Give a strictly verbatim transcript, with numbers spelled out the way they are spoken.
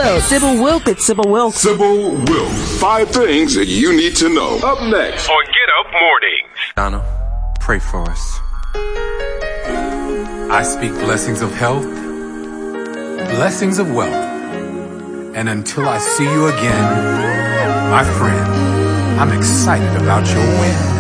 Wilkes. Sybil Wilkes. It's Sybil Wilkes. Sybil Wilkes. Five things that you need to know. Up next on Get Up Mornings. Donna, pray for us. I speak blessings of health, blessings of wealth. And until I see you again, my friend, I'm excited about your win.